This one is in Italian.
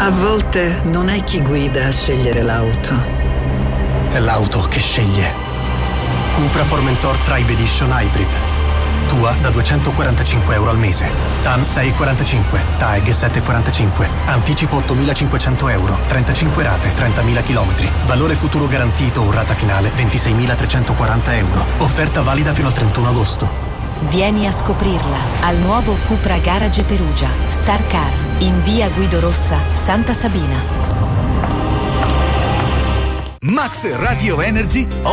A volte non è chi guida a scegliere l'auto. È l'auto che sceglie. Cupra Formentor Tribe Edition Hybrid. Tua da €245 al mese. TAN 6,45, TAEG 7,45. Anticipo €8.500. 35 rate, 30.000 chilometri. Valore futuro garantito o rata finale €26.340. Offerta valida fino al 31 agosto. Vieni a scoprirla al nuovo Cupra Garage Perugia Star Car in via Guido Rossa, Santa Sabina. Max Radio Energy